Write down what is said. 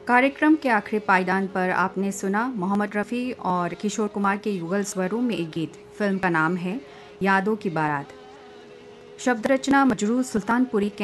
कार्यक्रम के आखिरी पायदान पर आपने सुना मोहम्मद रफ़ी और किशोर कुमार के युगल स्वरों में एक गीत। फिल्म का नाम है यादों की बारात। शब्द रचना मजरूह सुल्तानपुरी के